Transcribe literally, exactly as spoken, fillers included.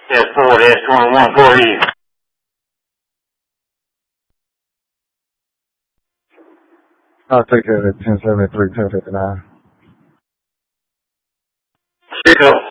Test four, that's twenty-one forty. I'll take that at ten seventy-three, ten fifty-nine. Chico.